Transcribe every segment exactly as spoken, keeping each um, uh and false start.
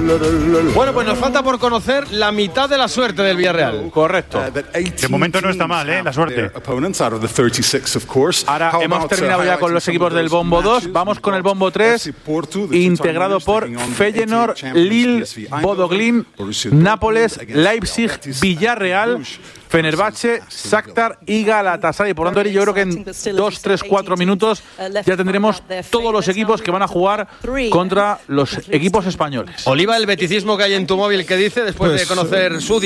Bueno, pues nos falta por conocer la mitad de la suerte del Villarreal. Correcto. De momento no está mal, ¿eh? La suerte. Ahora hemos terminado ya con los equipos del Bombo dos. Vamos con el Bombo tres, integrado por Feyenoord, Lille, Bodo Glimt, Nápoles, Leipzig, Villarreal, Fenerbahce, Shakhtar y Galatasaray. Por tanto, yo creo que en dos, tres, cuatro minutos ya tendremos todos los equipos que van a jugar contra los equipos españoles. Oliva, el beticismo que hay en tu móvil, ¿qué dice después pues, de conocer su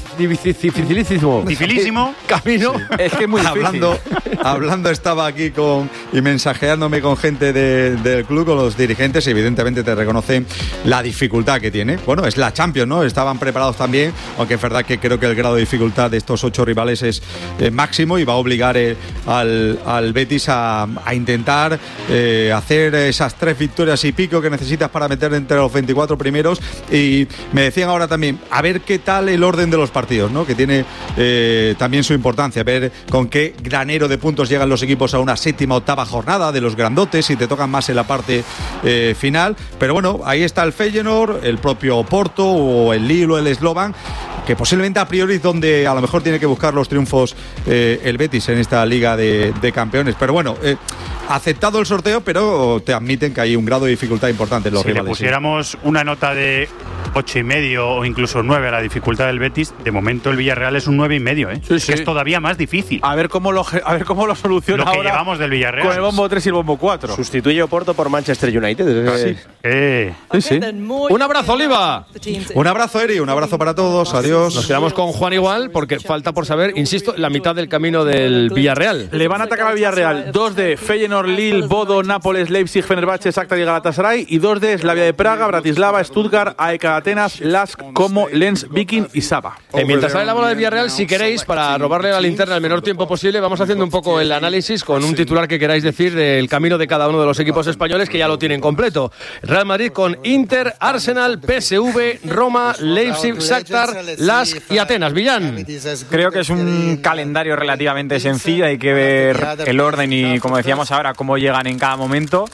dificilísimo dificilísimo camino? Sí. Es que es muy difícil. Hablando, hablando estaba aquí con y mensajeándome con gente de, del club, con los dirigentes, y evidentemente te reconocen la dificultad que tiene. Bueno, es la Champions, ¿no? Estaban preparados también, aunque es verdad que creo que el grado de dificultad de estos ocho rivales es eh, máximo y va a obligar eh, al, al Betis a, a intentar eh, hacer esas tres victorias y pico que necesitas para meter entre los veinticuatro primeros. Y me decían ahora también, a ver qué tal el orden de los partidos, ¿no? Que tiene eh, también su importancia, ver con qué granero de puntos llegan los equipos a una séptima, octava jornada de los grandotes, y te tocan más en la parte eh, final. Pero bueno, ahí está el Feyenoord, el propio Porto o el Lille o el Slovan, que posiblemente a priori es donde a lo mejor tiene que buscar los triunfos eh, el Betis en esta Liga de, de Campeones. Pero bueno, eh, aceptado el sorteo, pero te admiten que hay un grado de dificultad importante en los si rivales. Si le pusiéramos sí. una nota de ocho y medio o incluso nueve a la dificultad del Betis, de momento el Villarreal es un nueve y medio, ¿eh? Sí, sí. Que es todavía más difícil. A ver cómo lo, a ver cómo lo soluciona lo que ahora llevamos del Villarreal. Con el Bombo tres y el Bombo cuatro. Sustituye Oporto por Manchester United. Ah, sí. Eh. Sí, sí. Un abrazo, Oliva. Un abrazo, Eri, un abrazo para todos. Adiós. Nos quedamos con Juan igual, porque falta por saber, insisto, la mitad del camino del Villarreal. Le van a atacar al Villarreal dos de Feyenoord, Lille, Bodo, Nápoles, Leipzig, Fenerbahce, Shakhtar y Galatasaray, y dos de Slavia de Praga, Bratislava, Stuttgart, A E K Atenas, Lask, Como, Lens, Viking y Saba. Eh, mientras sale la bola del Villarreal, si queréis, para robarle la linterna el menor tiempo posible, vamos haciendo un poco el análisis con un titular que queráis decir del camino de cada uno de los equipos españoles, que ya lo tienen completo. Real Madrid con Inter, Arsenal, P S V, Roma, Leipzig, Shakhtar, Lask y Atenas. Villán. Creo que es un calendario relativamente sencillo, hay que ver el orden y, como decíamos ahora, cómo llegan en cada momento.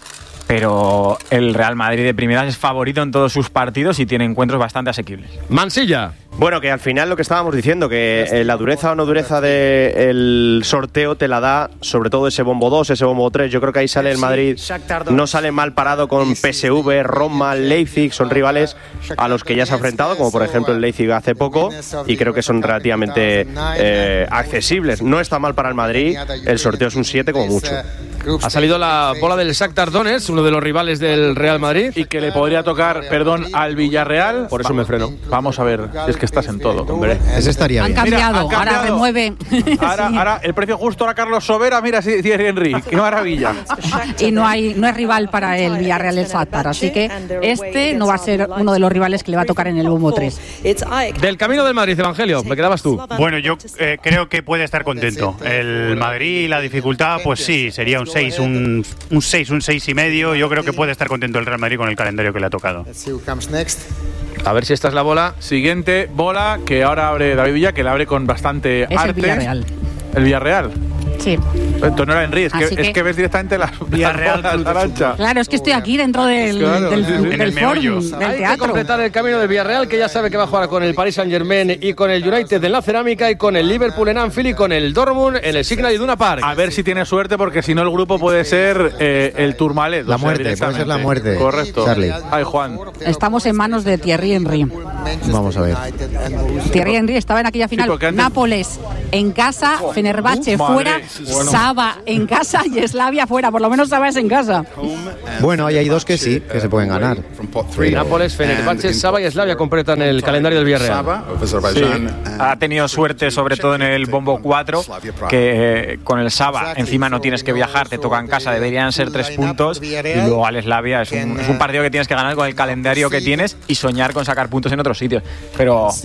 Pero el Real Madrid de primeras es favorito en todos sus partidos y tiene encuentros bastante asequibles. Mansilla. Bueno, que al final lo que estábamos diciendo, que eh, la dureza o no dureza del sorteo te la da sobre todo ese Bombo dos, ese Bombo tres. Yo creo que ahí sale el Madrid, no sale mal parado con P S V, Roma, Leipzig, son rivales a los que ya se ha enfrentado, como por ejemplo el Leipzig hace poco, y creo que son relativamente eh, accesibles. No está mal para el Madrid, el sorteo es un siete como mucho. Ha salido la bola del Shakhtar Donetsk, uno de los rivales del Real Madrid. Y que le podría tocar, perdón, al Villarreal. Por eso me freno. Vamos a ver, es que estás en todo, hombre. Ese estaría han bien. Cambiado, Mira, han ahora cambiado, remueve. Ahora, Sí. ahora el precio justo, ahora Carlos Sobera, mira, sí, Thierry Henry, qué maravilla. Y no hay no es rival para el Villarreal el Shakhtar, así que este no va a ser uno de los rivales que le va a tocar en el Bombo tres. Del camino del Madrid, Evangelio, me quedabas tú. Bueno, yo eh, creo que puede estar contento. El Madrid y la dificultad, pues sí, sería un seis, un un seis, un seis y medio. Yo creo que puede estar contento el Real Madrid con el calendario que le ha tocado. A ver si esta es la bola. Siguiente bola que ahora abre David Villa, que la abre con bastante Es arte. el Villarreal. El Villarreal. Sí. Entonces no era Henry, es que, Así que- es que ves directamente las Villarreal las bolas Arancha. Claro, es que estoy aquí dentro del, Claro, del, sí, sí. del En el forum, meollo. del Hay que teatro. completar el camino del Villarreal, que ya sabe que va a jugar con el Paris Saint-Germain y con el United en la Cerámica, y con el Liverpool en Anfield y con el Dortmund en el Signal Iduna Park. A ver si tiene suerte, porque si no el grupo puede ser eh, el Tourmalet. La o sea, muerte, puede directamente. ser la muerte. Correcto. Charlie. Ay, Juan. Estamos en manos de Thierry Henry. Vamos a ver. Thierry Henry estaba en aquella final. porque antes- Nápoles en casa, Fenerbahce Uf, madre. fuera, Bueno. Saba en casa y Slavia fuera. Por lo menos Saba es en casa. Bueno, ahí hay dos que sí, que se pueden ganar. Nápoles, Fenerbahce, Saba y Slavia completan el calendario del Villarreal. Sí, ha tenido suerte sobre todo en el Bombo cuatro, que eh, con el Saba encima no tienes que viajar, te toca en casa, deberían ser tres puntos, y luego al Slavia es un, es un partido que tienes que ganar con el calendario que tienes y soñar con sacar puntos en otros sitios. Pero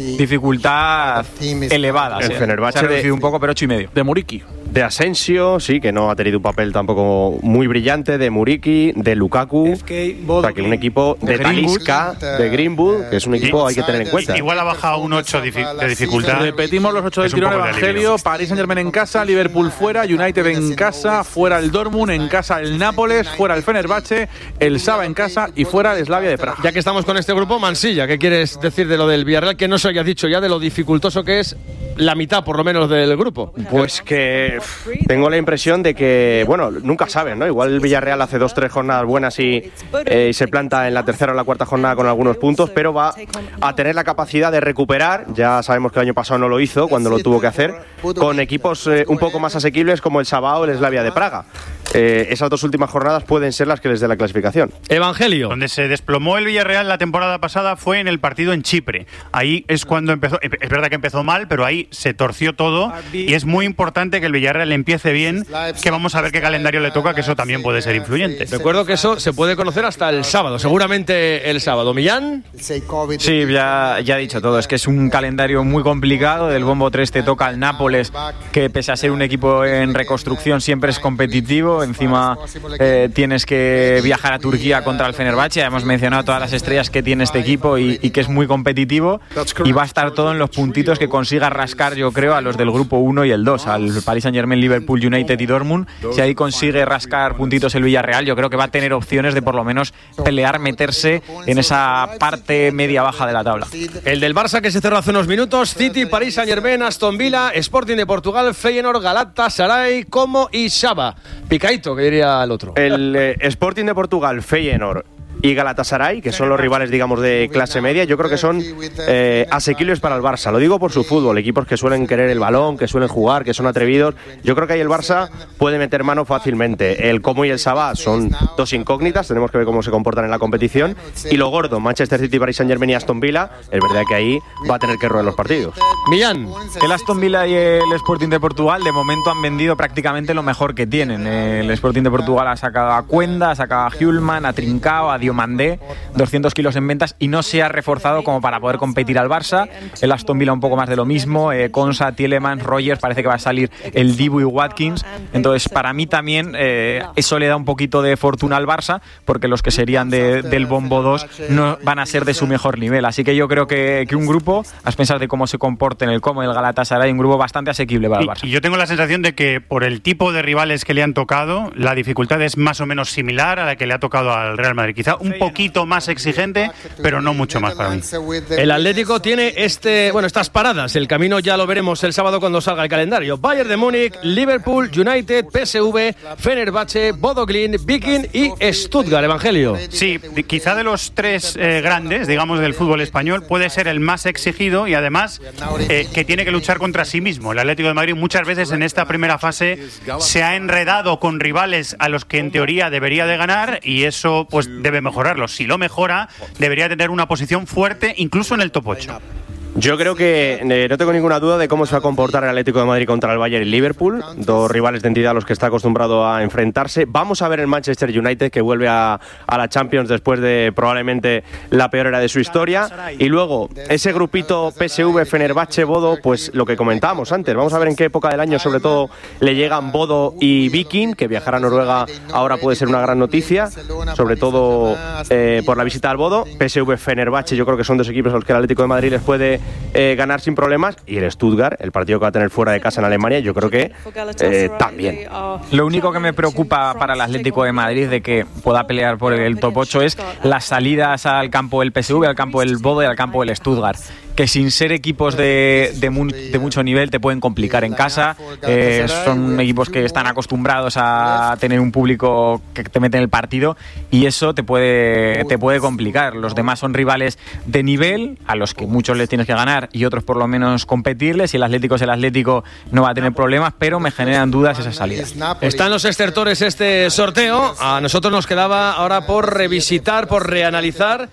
dificultad elevada. El se, Fenerbahce se ha reducido de- un poco, pero ocho y medio. De Muriqui. De Asensio, sí, que no ha tenido un papel tampoco muy brillante, de Muriqui, de Lukaku. O sea, que un equipo de De Greenwood. Talisca, de Greenwood, que es un equipo hay que tener en cuenta. Igual ha bajado un ocho difi- de dificultad. Repetimos los ocho del Es un tirón poco de Evangelio. alivio. París Saint-Germain en casa, Liverpool fuera, United en casa, fuera el Dortmund, en casa el Nápoles, fuera el Fenerbahce, el Saba en casa y fuera el Slavia de Praga. Ya que estamos con este grupo, Mansilla, ¿qué quieres decir de lo del Villarreal? Que no se haya dicho ya de lo dificultoso que es la mitad, por lo menos, del grupo. Pues que uf, tengo la impresión de que, bueno, nunca saben, ¿no? Igual el Villarreal hace dos, tres jornadas buenas y, eh, y se planta en la tercera o la cuarta jornada con algunos puntos, pero va a tener la capacidad de recuperar, ya sabemos que el año pasado no lo hizo cuando lo tuvo que hacer, con equipos eh, un poco más asequibles como el Sabao o el Slavia de Praga. Eh, esas dos últimas jornadas pueden ser las que les dé la clasificación. Evangelio. Donde se desplomó el Villarreal la temporada pasada fue en el partido en Chipre. Ahí es cuando empezó. Es verdad que empezó mal, pero ahí se torció todo. Y es muy importante que el Villarreal empiece bien. Que vamos a ver qué calendario le toca, que eso también puede ser influyente. Recuerdo que eso se puede conocer hasta el sábado, seguramente el sábado. Millán. Sí, ya, ya he dicho todo. Es que es un calendario muy complicado. Del bombo tres te toca el Nápoles, que pese a ser un equipo en reconstrucción siempre es competitivo. Encima eh, tienes que viajar a Turquía contra el Fenerbahce. Ya hemos mencionado todas las estrellas que tiene este equipo y, y que es muy competitivo. Y va a estar todo en los puntitos que consiga rascar, yo creo, a los del grupo uno y el dos, al Paris Saint-Germain, Liverpool, United y Dortmund. Si ahí consigue rascar puntitos el Villarreal, yo creo que va a tener opciones de por lo menos pelear, meterse en esa parte media-baja de la tabla. El del Barça que se cerró hace unos minutos, City, París Saint-Germain, Aston Villa, Sporting de Portugal, Feyenoord, Galatasaray, Como y Saba. Picadito, que diría el otro. El eh, Sporting de Portugal, Feyenoord y Galatasaray, que son los rivales, digamos, de clase media, yo creo que son eh, asequibles para el Barça. Lo digo por su fútbol, equipos que suelen querer el balón, que suelen jugar, que son atrevidos. Yo creo que ahí el Barça puede meter mano fácilmente. El Como y el Sabah son dos incógnitas, tenemos que ver cómo se comportan en la competición. Y lo gordo, Manchester City, Paris Saint-Germain y Aston Villa, es verdad que ahí va a tener que roer los partidos. Millán. El Aston Villa y el Sporting de Portugal de momento han vendido prácticamente lo mejor que tienen. El Sporting de Portugal ha sacado a Cuenda, ha sacado a Hjulman, a Trincao, a Diomandé, doscientos kilos en ventas y no se ha reforzado como para poder competir al Barça. El Aston Villa un poco más de lo mismo, eh, Konsa, Tielemans, Rogers, parece que va a salir el Dibu y Watkins. Entonces para mí también eh, eso le da un poquito de fortuna al Barça, porque los que serían de, del bombo dos no van a ser de su mejor nivel. Así que yo creo que, que un grupo, a pensar de cómo se comporta en el Como y el Galatasaray, un grupo bastante asequible para el Barça. Y, y yo tengo la sensación de que por el tipo de rivales que le han tocado, la dificultad es más o menos similar a la que le ha tocado al Real Madrid. Quizá un poquito más exigente, pero no mucho más para mí. El Atlético tiene este, bueno, estas paradas. El camino ya lo veremos el sábado cuando salga el calendario. Bayern de Múnich, Liverpool, United, P S V, Fenerbahce, Bodo Glimt, Viking y Stuttgart. Evangelio. Sí, quizá de los tres eh, grandes, digamos, del fútbol español, puede ser el más exigido y además eh, que tiene que luchar contra sí mismo. El Atlético de Madrid muchas veces en esta primera fase se ha enredado con rivales a los que en teoría debería de ganar y eso pues debe mejorarlo. Si lo mejora, debería tener una posición fuerte incluso en el top ocho. Yo creo que eh, no tengo ninguna duda de cómo se va a comportar el Atlético de Madrid contra el Bayern y Liverpool, dos rivales de entidad a los que está acostumbrado a enfrentarse. Vamos a ver el Manchester United, que vuelve a, a la Champions después de probablemente la peor era de su historia. Y luego ese grupito P S V, Fenerbahce, Bodo, pues lo que comentábamos antes. Vamos a ver en qué época del año sobre todo le llegan Bodo y Viking, que viajar a Noruega ahora puede ser una gran noticia, sobre todo eh, por la visita al Bodo. P S V, Fenerbahce, yo creo que son dos equipos a los que el Atlético de Madrid les puede Eh, ganar sin problemas, y el Stuttgart, el partido que va a tener fuera de casa en Alemania, yo creo que eh, también. Lo único que me preocupa para el Atlético de Madrid de que pueda pelear por el top ocho es las salidas al campo del P S V, al campo del Bodo y al campo del Stuttgart, que sin ser equipos de, de, mu de mucho nivel te pueden complicar en casa. Eh, son equipos que están acostumbrados a tener un público que te mete en el partido y eso te puede, te puede complicar. Los demás son rivales de nivel a los que muchos les tienes que ganar y otros por lo menos competirles, y el Atlético es el Atlético, no va a tener problemas, pero me generan dudas esas salidas. Están los estertores este sorteo. A nosotros nos quedaba ahora por revisitar, por reanalizar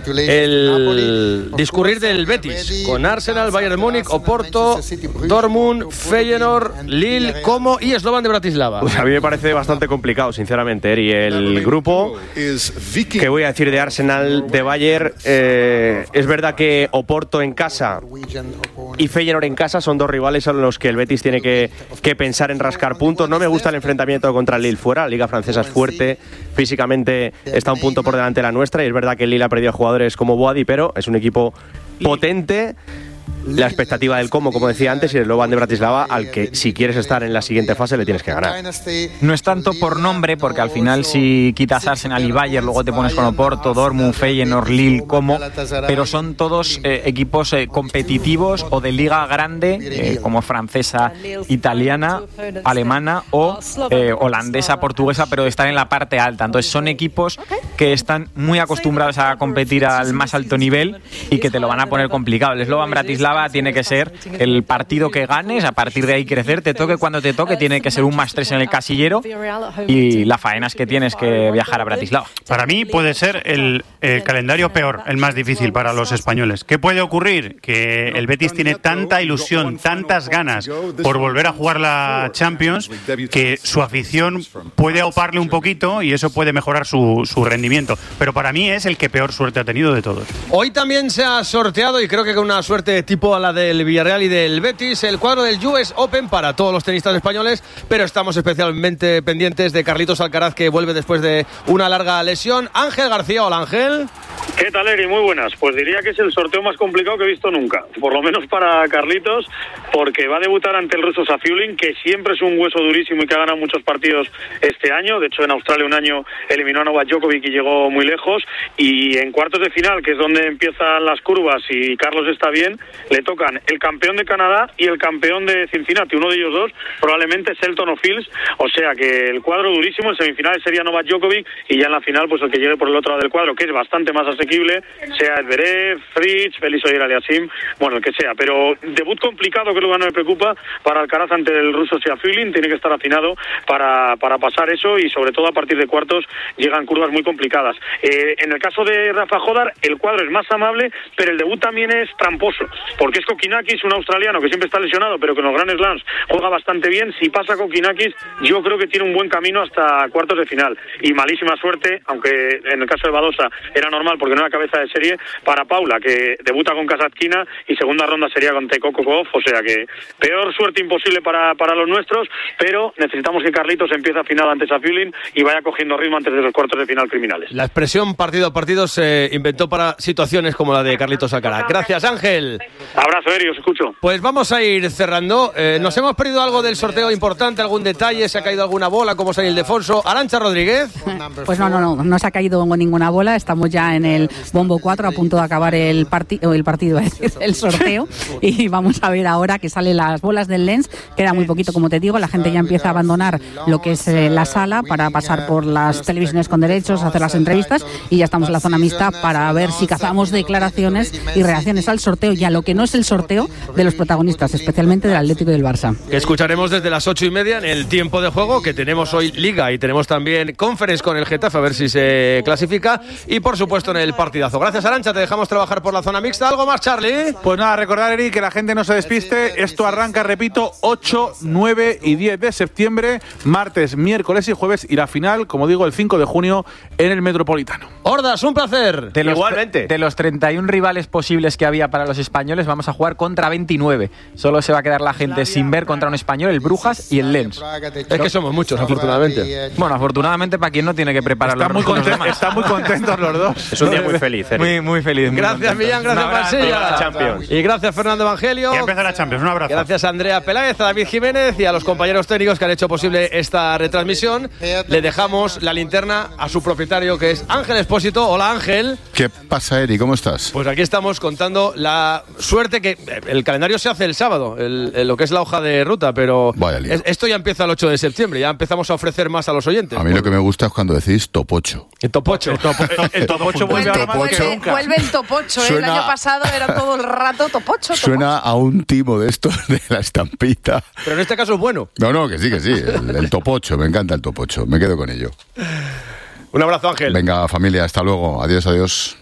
el discurrir del Betis, con Arsenal, Bayern de Múnich, Oporto, Dortmund, Feyenoord, Lille, Como y Slovan de Bratislava. Pues a mí me parece bastante complicado, sinceramente, Eri. El grupo que voy a decir de Arsenal, de Bayern, eh, es verdad que Oporto en casa casa y Feyenoord en casa son dos rivales a los que el Betis tiene que, que pensar en rascar puntos. No me gusta el enfrentamiento contra el Lille fuera. La Liga Francesa es fuerte, físicamente está un punto por delante de la nuestra y es verdad que el Lille ha perdido jugadores como Boadi, pero es un equipo potente. La expectativa del Como, como decía antes, y el Slovan de Bratislava, al que si quieres estar en la siguiente fase le tienes que ganar. No es tanto por nombre, porque al final si quitas Arsenal y Bayern, luego te pones con Oporto, Dortmund, Feyenoord, Lille, Como, pero son todos eh, equipos eh, competitivos o de liga grande, eh, como francesa, italiana, alemana o eh, holandesa, portuguesa, pero están en la parte alta. Entonces son equipos que están muy acostumbrados a competir al más alto nivel y que te lo van a poner complicado. El Slovan Bratislava tiene que ser el partido que ganes, a partir de ahí crecer, te toque cuando te toque, tiene que ser un más tres en el casillero y la faena es que tienes que viajar a Bratislava. Para mí puede ser el, el calendario peor, el más difícil para los españoles. ¿Qué puede ocurrir? Que el Betis tiene tanta ilusión, tantas ganas por volver a jugar la Champions, que su afición puede auparle un poquito y eso puede mejorar su, su rendimiento. Pero para mí es el que peor suerte ha tenido de todos. Hoy también se ha sorteado, y creo que con una suerte tipo a la del Villarreal y del Betis, el cuadro del U S Open para todos los tenistas españoles, pero estamos especialmente pendientes de Carlitos Alcaraz, que vuelve después de una larga lesión. Ángel García, hola Ángel. ¿Qué tal, Eri? Muy buenas. Pues diría que es el sorteo más complicado que he visto nunca, por lo menos para Carlitos, porque va a debutar ante el ruso Safiullin, que siempre es un hueso durísimo y que ha ganado muchos partidos este año. De hecho, en Australia un año eliminó a Novak Djokovic y llegó muy lejos, y en cuartos de final, que es donde empiezan las curvas y Carlos está bien, le tocan el campeón de Canadá y el campeón de Cincinnati. Uno de ellos dos probablemente es Selton o Fields, o sea que el cuadro durísimo. En semifinales sería Novak Djokovic y ya en la final pues el que llegue por el otro lado del cuadro, que es bastante más asequible, sea Zverev, Fritz, Félix Auger-Aliassime, bueno, el que sea. Pero debut complicado, creo que no me preocupa para Alcaraz ante el ruso Safiullin. Tiene que estar afinado para, para pasar eso, y sobre todo a partir de cuartos llegan curvas muy complicadas. Eh, en el caso de Rafa Jodar, el cuadro es más amable, pero el debut también es tramposo, porque es Kokinakis, un australiano que siempre está lesionado, pero que en los Grand Slams juega bastante bien. Si pasa Kokinakis, yo creo que tiene un buen camino hasta cuartos de final. Y malísima suerte, aunque en el caso de Badosa era normal porque no era cabeza de serie, para Paula, que debuta con Kasatkina y segunda ronda sería con Teiko Kokov. O sea que peor suerte imposible para, para los nuestros, pero necesitamos que Carlitos empiece afinado ante Safiullin y vaya cogiendo ritmo antes de los cuartos de final criminales. La expresión partido a partido se inventó para situaciones como la de Carlitos Alcaraz. Gracias, Ángel. Abrazo, Eri, os escucho. Pues vamos a ir cerrando. Eh, nos hemos perdido algo del sorteo importante, algún detalle, se ha caído alguna bola, como San Ildefonso. Arantxa Rodríguez. Pues no, no, no, no se ha caído ninguna bola. Estamos ya en el bombo cuatro, a punto de acabar el, parti el partido, es decir, el sorteo. Y vamos a ver ahora que salen las bolas del Lens. Queda muy poquito, como te digo. La gente ya empieza a abandonar lo que es eh, la sala para pasar por las televisiones con derechos, hacer las entrevistas, y ya estamos en la zona mixta para ver si cazamos declaraciones y reacciones al sorteo y a lo que no es el sorteo de los protagonistas, especialmente del Atlético y del Barça. Que escucharemos desde las ocho y media en el tiempo de juego, que tenemos hoy Liga y tenemos también Conference con el Getafe, a ver si se clasifica, y por supuesto en el partidazo. Gracias, Arantxa, te dejamos trabajar por la zona mixta. ¿Algo más, Charlie? Pues nada, recordar, Eri, que la gente no se despiste. Esto arranca, repito, ocho, nueve y diez de septiembre, martes, miércoles y jueves, y la final, como digo, el cinco de junio en el Metropolitano. Hordas, un placer. De los, Igualmente. De los treinta y uno rivales posibles que había para los españoles, vamos a jugar contra veintinueve. Solo se va a quedar la gente sin ver contra un español, el Brujas y el Lens. Es que somos muchos, afortunadamente. Bueno, afortunadamente para quien no tiene que preparar Están los muy, los content están muy contentos los dos. Es un día muy feliz, Eri. Muy, muy feliz. Muy Gracias, contento. Millán, gracias, Marsella. Champions. Y gracias, Fernando Evangelio. Ya empieza la Champions, un abrazo. Gracias a Andrea Peláez, a David Jiménez y a los compañeros técnicos que han hecho posible esta retransmisión. Le dejamos la linterna a su propietario, que es Ángel Expósito. Hola, Ángel. ¿Qué pasa, Eri? ¿Cómo estás? Pues aquí estamos contando la suerte que el calendario se hace el sábado, el, el, lo que es la hoja de ruta, pero es, esto ya empieza el ocho de septiembre, ya empezamos a ofrecer más a los oyentes. A mí lo que me gusta es cuando decís topocho. El topocho. El, topo, el, el topocho vuelve vuelve, ahora más vuelve, que nunca. vuelve el topocho, ¿eh? Suena, el año pasado era todo el rato topocho, topocho. Suena a un timo de estos de la estampita. Pero en este caso es bueno. No, no, que sí, que sí. El, el topocho, me encanta el topocho. Me quedo con ello. Un abrazo, Ángel. Venga, familia, hasta luego. Adiós, adiós.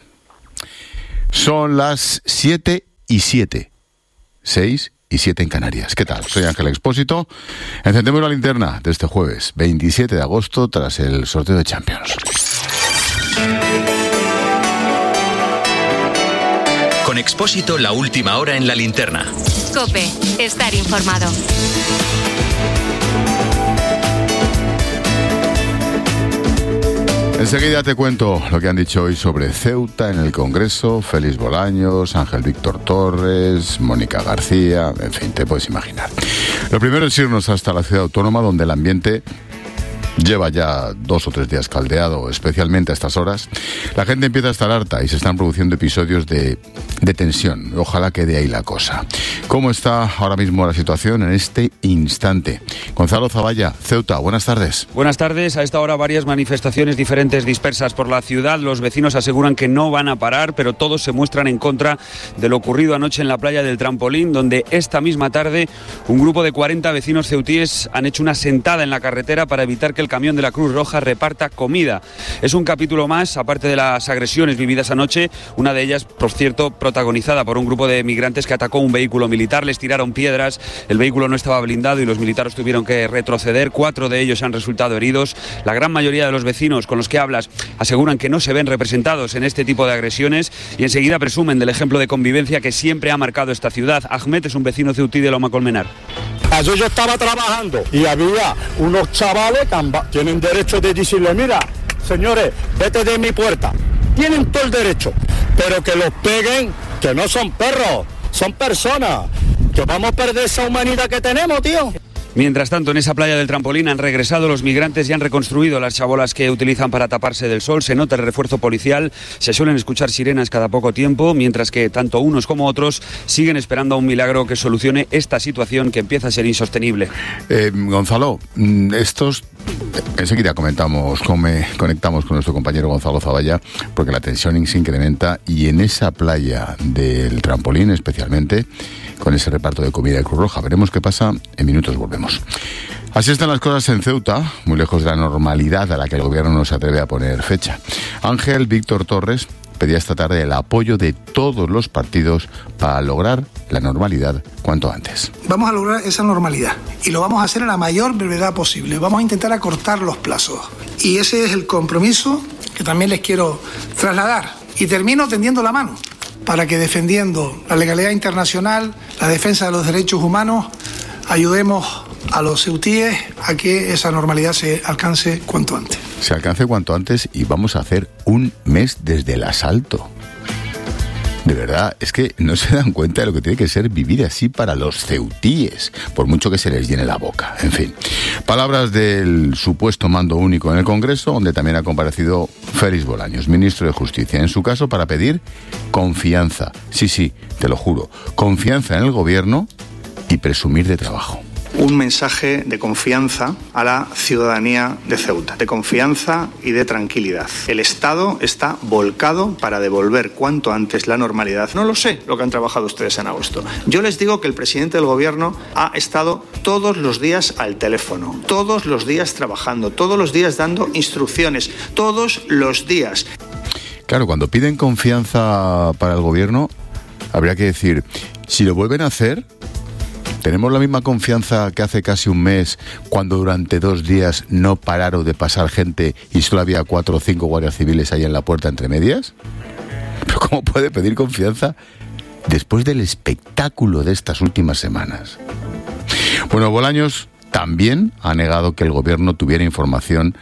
Son las siete y siete. seis y siete en Canarias. ¿Qué tal? Soy Ángel Expósito. Encendemos la linterna de este jueves, veintisiete de agosto, tras el sorteo de Champions. Con Expósito, la última hora en la linterna. COPE, estar informado. Enseguida te cuento lo que han dicho hoy sobre Ceuta en el Congreso, Félix Bolaños, Ángel Víctor Torres, Mónica García, en fin, te puedes imaginar. Lo primero es irnos hasta la ciudad autónoma, donde el ambiente lleva ya dos o tres días caldeado, especialmente a estas horas. La gente empieza a estar harta y se están produciendo episodios de, de tensión. Ojalá quede ahí la cosa. ¿Cómo está ahora mismo la situación en este instante? Gonzalo Zavalla, Ceuta, buenas tardes. Buenas tardes. A esta hora varias manifestaciones diferentes dispersas por la ciudad. Los vecinos aseguran que no van a parar, pero todos se muestran en contra de lo ocurrido anoche en la playa del Trampolín, donde esta misma tarde un grupo de cuarenta vecinos ceutíes han hecho una sentada en la carretera para evitar que el camión de la Cruz Roja reparta comida. Es un capítulo más, aparte de las agresiones vividas anoche, una de ellas, por cierto, protagonizada por un grupo de migrantes que atacó un vehículo militar, les tiraron piedras, el vehículo no estaba blindado y los militares tuvieron que retroceder, cuatro de ellos han resultado heridos. La gran mayoría de los vecinos con los que hablas aseguran que no se ven representados en este tipo de agresiones y enseguida presumen del ejemplo de convivencia que siempre ha marcado esta ciudad. Ahmed es un vecino ceutí de Loma Colmenar. Yo, yo estaba trabajando y había unos chavales que tienen derecho de decirle, mira, señores, vete de mi puerta. Tienen todo el derecho, pero que los peguen, que no son perros, son personas, que vamos a perder esa humanidad que tenemos, tío. Mientras tanto, en esa playa del Trampolín han regresado los migrantes y han reconstruido las chabolas que utilizan para taparse del sol. Se nota el refuerzo policial, se suelen escuchar sirenas cada poco tiempo, mientras que tanto unos como otros siguen esperando a un milagro que solucione esta situación que empieza a ser insostenible. Eh, Gonzalo, estos... Enseguida comentamos, come, conectamos con nuestro compañero Gonzalo Zavalla, porque la tensión se incrementa y en esa playa del Trampolín especialmente, con ese reparto de comida de Cruz Roja. Veremos qué pasa, en minutos volvemos. Así están las cosas en Ceuta, muy lejos de la normalidad a la que el gobierno no se atreve a poner fecha. Ángel Víctor Torres pedía esta tarde el apoyo de todos los partidos para lograr la normalidad cuanto antes. Vamos a lograr esa normalidad y lo vamos a hacer a la mayor brevedad posible. Vamos a intentar acortar los plazos y ese es el compromiso que también les quiero trasladar. Y termino tendiendo la mano para que, defendiendo la legalidad internacional, la defensa de los derechos humanos, ayudemos a los ceutíes a que esa normalidad se alcance cuanto antes. Se alcance cuanto antes y vamos a hacer un mes desde el asalto. De verdad, es que no se dan cuenta de lo que tiene que ser vivir así para los ceutíes, por mucho que se les llene la boca. En fin, palabras del supuesto mando único en el Congreso, donde también ha comparecido Félix Bolaños, ministro de Justicia, en su caso para pedir confianza. Sí, sí, te lo juro, confianza en el gobierno y presumir de trabajo. Un mensaje de confianza a la ciudadanía de Ceuta, de confianza y de tranquilidad. El Estado está volcado para devolver cuanto antes la normalidad. No lo sé lo que han trabajado ustedes en agosto. Yo les digo que el presidente del gobierno ha estado todos los días al teléfono, todos los días trabajando, todos los días dando instrucciones, todos los días. Claro, cuando piden confianza para el gobierno, habría que decir, si lo vuelven a hacer, ¿tenemos la misma confianza que hace casi un mes cuando durante dos días no pararon de pasar gente y solo había cuatro o cinco guardias civiles ahí en la puerta entre medias? ¿Pero cómo puede pedir confianza después del espectáculo de estas últimas semanas? Bueno, Bolaños también ha negado que el gobierno tuviera información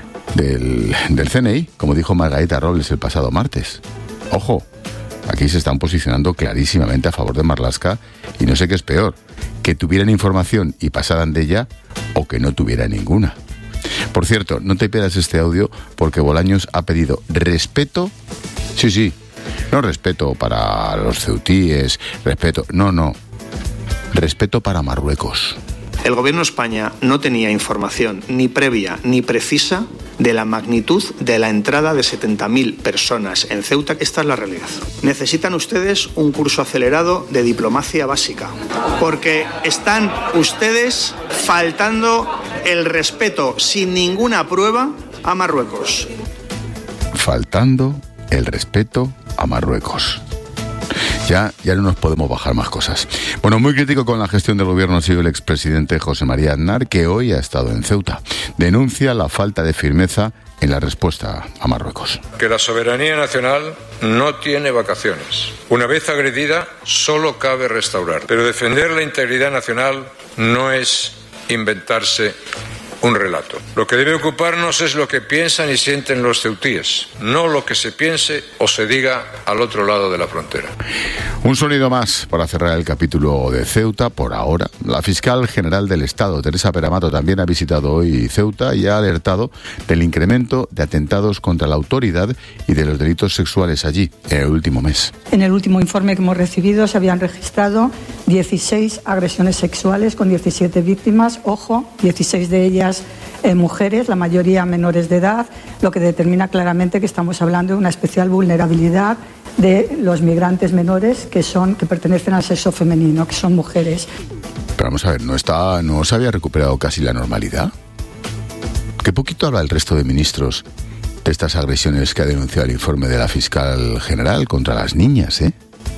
del, del C N I, como dijo Margarita Robles el pasado martes. Ojo, aquí se están posicionando clarísimamente a favor de Marlaska y no sé qué es peor, que tuvieran información y pasaran de ella o que no tuviera ninguna. Por cierto, no te pierdas este audio porque Bolaños ha pedido respeto, sí, sí, no respeto para los ceutíes, respeto, no, no, respeto para Marruecos. El gobierno de España no tenía información ni previa ni precisa de la magnitud de la entrada de setenta mil personas en Ceuta. Esta es la realidad. Necesitan ustedes un curso acelerado de diplomacia básica, porque están ustedes faltando el respeto sin ninguna prueba a Marruecos. Faltando el respeto a Marruecos. Ya, ya no nos podemos bajar más cosas. Bueno, muy crítico con la gestión del gobierno ha sido el expresidente José María Aznar, que hoy ha estado en Ceuta. Denuncia la falta de firmeza en la respuesta a Marruecos. Que la soberanía nacional no tiene vacaciones. Una vez agredida, solo cabe restaurar. Pero defender la integridad nacional no es inventarse un relato. Lo que debe ocuparnos es lo que piensan y sienten los ceutíes, no lo que se piense o se diga al otro lado de la frontera. Un sonido más para cerrar el capítulo de Ceuta por ahora. La fiscal general del Estado, Teresa Peramato, también ha visitado hoy Ceuta y ha alertado del incremento de atentados contra la autoridad y de los delitos sexuales allí en el último mes. En el último informe que hemos recibido se habían registrado dieciséis agresiones sexuales con diecisiete víctimas, ojo, dieciséis de ellas Eh, mujeres, la mayoría menores de edad, lo que determina claramente que estamos hablando de una especial vulnerabilidad de los migrantes menores que son que pertenecen al sexo femenino, que son mujeres. Pero vamos a ver, ¿no está, no se había recuperado casi la normalidad? Qué poquito habla el resto de ministros de estas agresiones que ha denunciado el informe de la fiscal general contra las niñas, ¿eh?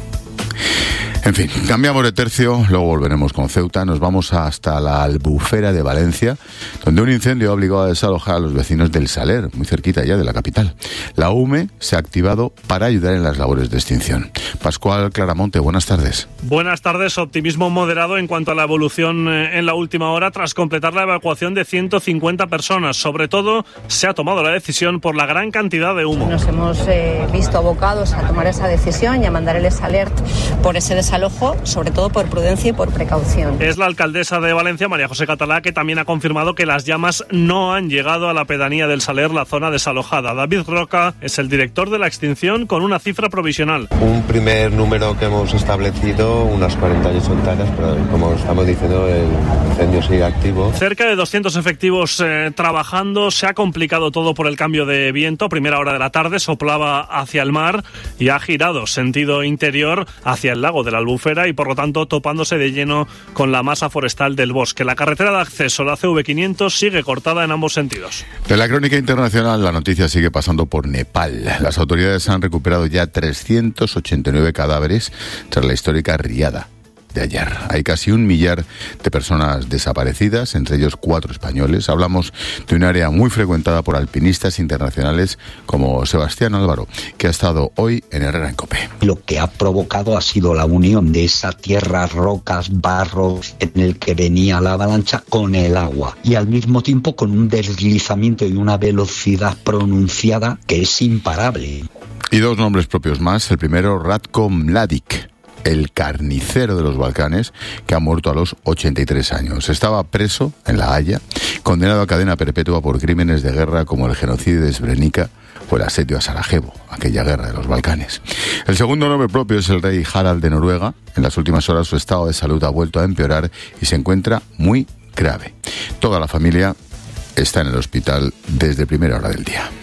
En fin, cambiamos de tercio, luego volveremos con Ceuta, nos vamos hasta la Albufera de Valencia, donde un incendio ha obligado a desalojar a los vecinos del Saler, muy cerquita ya de la capital. La U M E se ha activado para ayudar en las labores de extinción. Pascual Claramonte, buenas tardes. Buenas tardes, optimismo moderado en cuanto a la evolución en la última hora tras completar la evacuación de ciento cincuenta personas. Sobre todo, se ha tomado la decisión por la gran cantidad de humo. Nos hemos eh, visto abocados a tomar esa decisión y a mandar el alert por ese desalojo. Alojo, sobre todo por prudencia y por precaución. Es la alcaldesa de Valencia, María José Catalá, que también ha confirmado que las llamas no han llegado a la pedanía del Saler, la zona desalojada. David Roca es el director de la extinción con una cifra provisional. Un primer número que hemos establecido, unas cuarenta y ocho hectáreas, pero como estamos diciendo, el incendio sigue activo. Cerca de doscientos efectivos eh, trabajando. Se ha complicado todo por el cambio de viento. A primera hora de la tarde soplaba hacia el mar y ha girado sentido interior hacia el lago de la Albufera y por lo tanto topándose de lleno con la masa forestal del bosque. La carretera de acceso, la C V quinientos, sigue cortada en ambos sentidos. De la crónica internacional, la noticia sigue pasando por Nepal. Las autoridades han recuperado ya trescientos ochenta y nueve cadáveres tras la histórica riada de ayer. Hay casi un millar de personas desaparecidas, entre ellos cuatro españoles. Hablamos de un área muy frecuentada por alpinistas internacionales como Sebastián Álvaro, que ha estado hoy en Herrera en COPE. Lo que ha provocado ha sido la unión de esa tierra, rocas, barros en el que venía la avalancha con el agua y al mismo tiempo con un deslizamiento y una velocidad pronunciada que es imparable. Y dos nombres propios más. El primero, Ratko Mladic, el carnicero de los Balcanes, que ha muerto a los ochenta y tres años. Estaba preso en La Haya, condenado a cadena perpetua por crímenes de guerra como el genocidio de Srebrenica o el asedio a Sarajevo, aquella guerra de los Balcanes. El segundo nombre propio es el rey Harald de Noruega. En las últimas horas su estado de salud ha vuelto a empeorar y se encuentra muy grave. Toda la familia está en el hospital desde primera hora del día.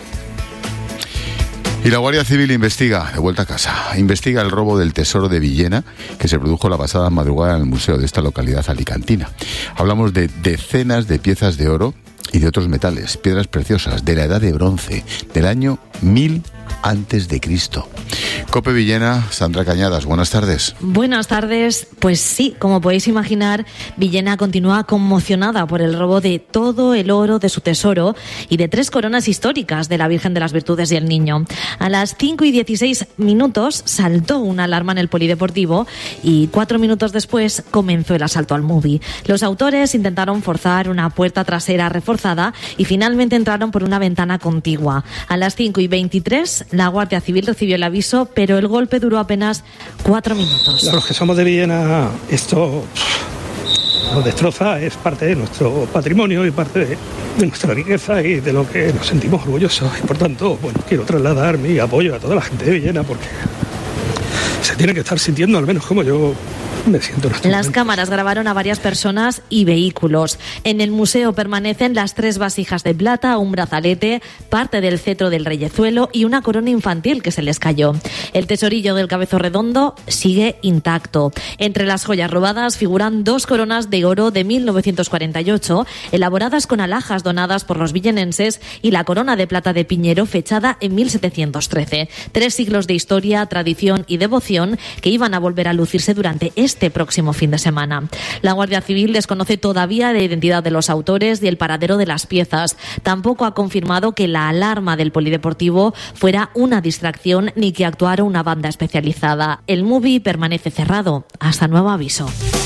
Y la Guardia Civil investiga, de vuelta a casa, investiga el robo del tesoro de Villena que se produjo la pasada madrugada en el museo de esta localidad alicantina. Hablamos de decenas de piezas de oro y de otros metales, piedras preciosas de la edad de bronce, del año mil antes de Cristo. COPE Villena, Sandra Cañadas, buenas tardes. Buenas tardes. Pues sí, como podéis imaginar, Villena continúa conmocionada por el robo de todo el oro de su tesoro y de tres coronas históricas de la Virgen de las Virtudes y el Niño. A las cinco y dieciséis minutos saltó una alarma en el polideportivo y cuatro minutos después comenzó el asalto al Movie. Los autores intentaron forzar una puerta trasera reforzada y finalmente entraron por una ventana contigua. A las cinco y veintitrés la Guardia Civil recibió el aviso, pero el golpe duró apenas cuatro minutos. A los que somos de Villena, esto nos destroza, es parte de nuestro patrimonio y parte de, de nuestra riqueza y de lo que nos sentimos orgullosos. Y por tanto, bueno, quiero trasladar mi apoyo a toda la gente de Villena porque se tiene que estar sintiendo, al menos como yo, me siento en estos Las momentos. cámaras grabaron a varias personas y vehículos. En el museo permanecen las tres vasijas de plata, un brazalete, parte del cetro del reyezuelo y una corona infantil que se les cayó. El tesorillo del Cabezo Redondo sigue intacto. Entre las joyas robadas figuran dos coronas de oro de mil novecientos cuarenta y ocho, elaboradas con alhajas donadas por los villenenses, y la corona de plata de Piñero, fechada en mil setecientos trece. Tres siglos de historia, tradición y devoción que iban a volver a lucirse durante este próximo fin de semana. La Guardia Civil desconoce todavía la identidad de los autores y el paradero de las piezas. Tampoco ha confirmado que la alarma del polideportivo fuera una distracción ni que actuara una banda especializada. El Movie permanece cerrado hasta nuevo aviso.